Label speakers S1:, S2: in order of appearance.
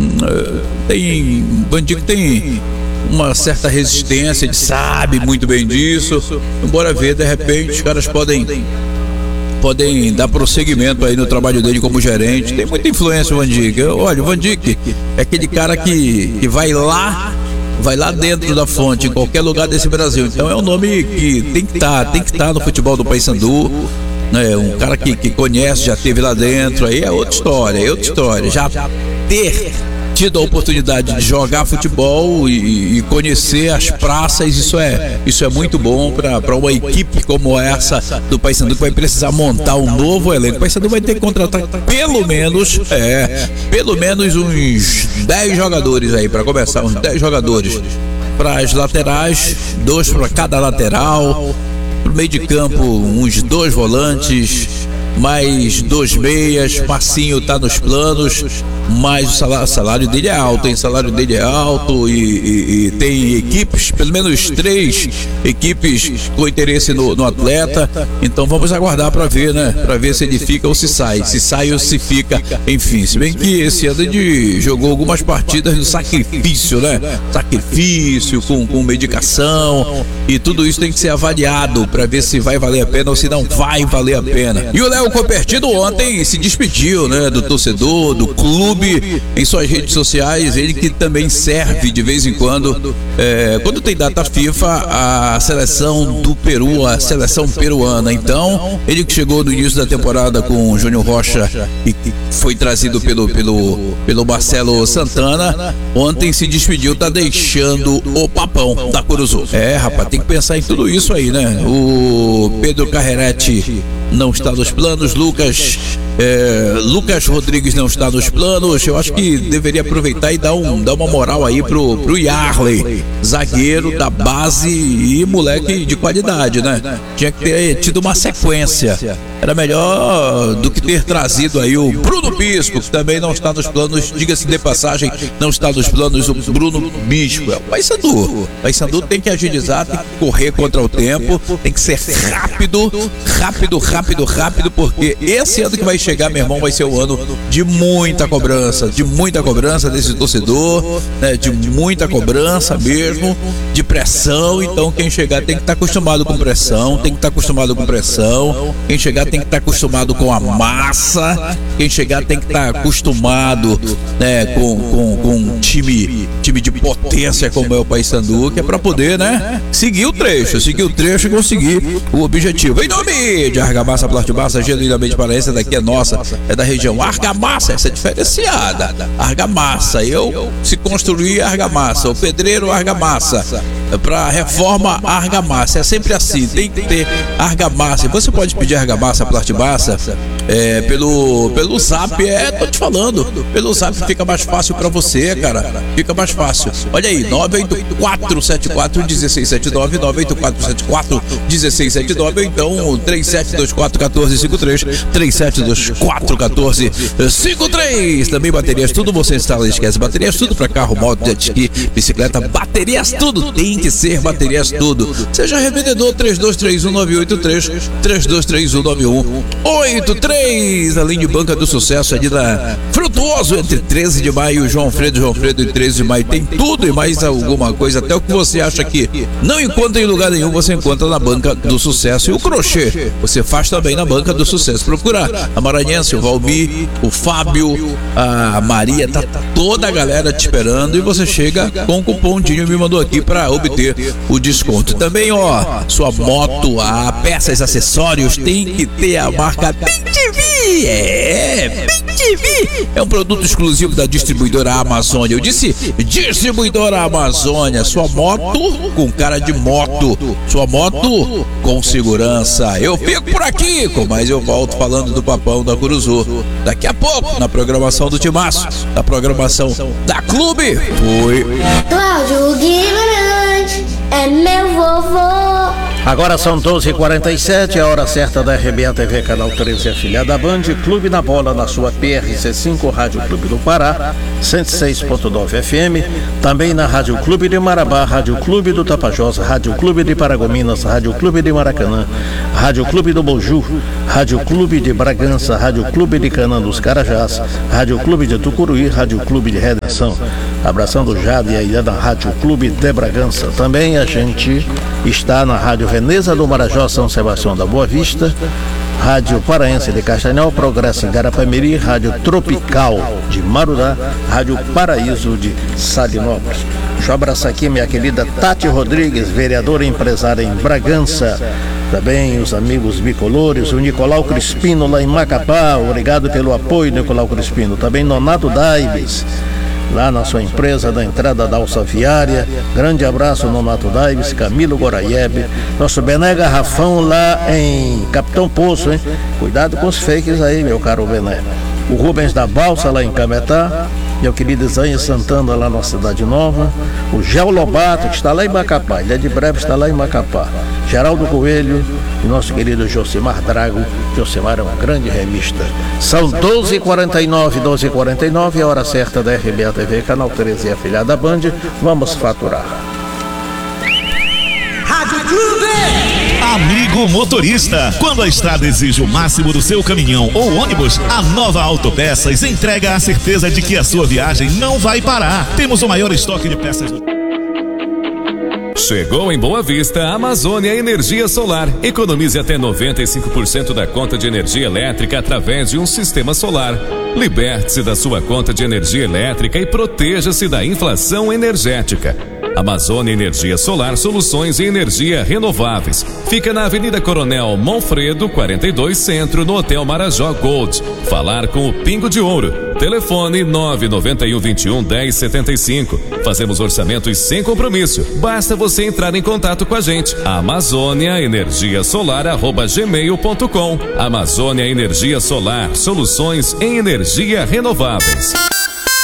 S1: Vandic tem uma certa resistência, ele sabe muito bem disso. Embora ver, de repente, os caras podem dar prosseguimento aí no trabalho dele como gerente. Tem muita influência o Vandic. Olha, o Vandic é aquele cara que vai lá dentro da fonte, em qualquer lugar desse Brasil. Então é um nome que tem que estar no futebol do Paysandu, né? Um cara que conhece, já esteve lá dentro, aí é outra história. Já ter tido a oportunidade de jogar futebol e conhecer as praças, isso é muito bom para uma equipe como essa do Paysandu, que vai precisar montar um novo elenco. O Paysandu vai ter que contratar pelo menos uns 10 jogadores aí, para começar, uns 10 jogadores para as laterais, 2 para cada lateral, pro meio de campo uns 2 volantes, mais 2 meias. Marcinho tá nos planos, mas o salário dele é alto, hein? Salário dele é alto e tem equipes, pelo menos 3 equipes com interesse no atleta. Então vamos aguardar para ver, né? Para ver se ele fica ou se sai ou se fica, enfim. Se bem que esse ano ele jogou algumas partidas no sacrifício, né? Sacrifício com medicação, e tudo isso tem que ser avaliado para ver se vai valer a pena ou se não vai valer a pena. E o Léo Copertino ontem se despediu, né, do torcedor, do clube, em suas redes sociais. Ele que também serve de vez em quando, quando tem data FIFA, a seleção do Peru, a seleção peruana. Então, ele que chegou no início da temporada com o Júnior Rocha e que foi trazido pelo Marcelo Santana, ontem se despediu, tá deixando o papão da Curuzu. Rapaz, tem que pensar em tudo isso aí, né? O Pedro Carreretti não está nos planos, Lucas Rodrigues não está nos planos. Eu acho que deveria aproveitar e dar uma moral aí pro Yarley, zagueiro da base e moleque de qualidade, né? Tinha que ter tido uma sequência. Era melhor do que ter trazido aí o Bruno Bispo, que também não está nos planos, diga-se de passagem, não está nos planos o Bruno Bispo. É o Paysandu. Paysandu tem que agilizar, tem que correr contra o tempo, tem que ser rápido, porque esse ano que vai chegar, meu irmão, vai ser o ano de muita cobrança desse torcedor, né? De muita cobrança mesmo, de pressão. Então quem chegar tem que estar acostumado com pressão, quem chegar tem que estar acostumado com a massa, quem chegar tem que estar acostumado, né, com um time de potência como é o Paysandu, que é para poder, né, seguir o trecho e conseguir o objetivo. Em nome de Argamassa Plastibassa, genuinamente paraense, daqui é nossa, é da região. Argamassa, essa é diferenciada. Argamassa, se construir Argamassa, o pedreiro Argamassa, para reforma Argamassa, é sempre assim, tem que ter Argamassa. Você pode pedir Argamassa Plastibassa pelo Zap, tô te falando, pelo Zap fica mais fácil para você, cara, fica mais fácil. Olha aí, 98474-1679, 98474-1679, ou então 3724-1453, 3724-1453. Também baterias tudo você instala, esquece, baterias tudo para carro, moto, jet ski, bicicleta, baterias tudo, tem que ser baterias tudo. Seja revendedor, 3231-983, 3231-9183, a linha de banca do sucesso ali da Frutuoso, entre 13 de maio, João Alfredo e 13 de maio, tem tudo e mais alguma coisa, até o que você acha que não encontra em lugar nenhum, você encontra na banca do sucesso. E o crochê, você faz também na banca do sucesso. Procura a Maranhense, o Valmir, o Fábio, a Maria, tá toda a galera te esperando, e você chega com o cupom Dinho me mandou aqui para obter o desconto. Também, sua moto, peças, acessórios, tem que ter a marca BenTV. BenTV é um produto exclusivo da distribuidora Amazônia. Eu disse distribuidora Amazônia. Sua moto com cara de moto, sua moto com segurança. Eu fico por aqui, mas eu volto falando do papão da Curuzu daqui a pouco, na programação do Timaço, na programação da Clube. Fui.
S2: Cláudio Guimarães é meu vovô. Agora são 12h47, a hora certa da RBA TV, canal 13, afiliada da Band. Clube na Bola na sua PRC5, Rádio Clube do Pará, 106.9 FM. Também na Rádio Clube de Marabá, Rádio Clube do Tapajós, Rádio Clube de Paragominas, Rádio Clube de Maracanã, Rádio Clube do Boju, Rádio Clube de Bragança, Rádio Clube de Canaã dos Carajás, Rádio Clube de Tucuruí, Rádio Clube de Redenção. Abraçando o Jade aí na Rádio Clube de Bragança. Também a gente está na Rádio Veneza do Marajó, São Sebastião da Boa Vista, Rádio Paraense de Castanhal, Progresso em Garapameri, Rádio Tropical de Marudá, Rádio Paraíso de Salinópolis. Deixa eu abraçar aqui minha querida Tati Rodrigues, vereadora e empresária em Bragança. Também os amigos bicolores, o Nicolau Crispino lá em Macapá, obrigado pelo apoio, Nicolau Crispino. Também Nonato Daibes, lá na sua empresa da entrada da alça viária. Grande abraço, Nonato Daibes, Camilo Goraieb, nosso Bené Garrafão lá em Capitão Poço, hein? Cuidado com os fakes aí, meu caro Bené. O Rubens da Balsa lá em Cametá, meu querido Isaías Santana lá na Cidade Nova, o Gel Lobato, que está lá em Macapá, ele é de breve, está lá em Macapá, Geraldo Coelho e nosso querido Josimar Drago. Josimar é uma grande remista. São 12h49, a hora certa da RBA TV, canal 13 e afiliada da Band. Vamos faturar.
S3: Rádio Clube!
S4: Amigo motorista, quando a estrada exige o máximo do seu caminhão ou ônibus, a Nova Autopeças entrega a certeza de que a sua viagem não vai parar. Temos o maior estoque de peças.
S5: Chegou em Boa Vista a Amazônia Energia Solar. Economize até 95% da conta de energia elétrica através de um sistema solar. Liberte-se da sua conta de energia elétrica e proteja-se da inflação energética. Amazônia Energia Solar, soluções em energia renováveis. Fica na Avenida Coronel Monfredo, 42 Centro, no Hotel Marajó Gold. Falar com o Pingo de Ouro. Telefone 991211075. Fazemos orçamentos sem compromisso. Basta você entrar em contato com a gente. Amazônia Energia Solar @gmail.com. Amazônia Energia Solar, soluções em energia renováveis.